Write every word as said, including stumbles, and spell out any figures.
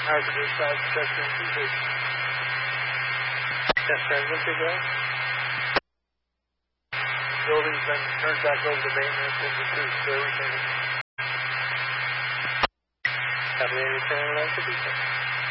How's the dispatch section T V? Yes, transmit to go. Building's been turned back over to maintenance and the two service. Have we any turn around to be?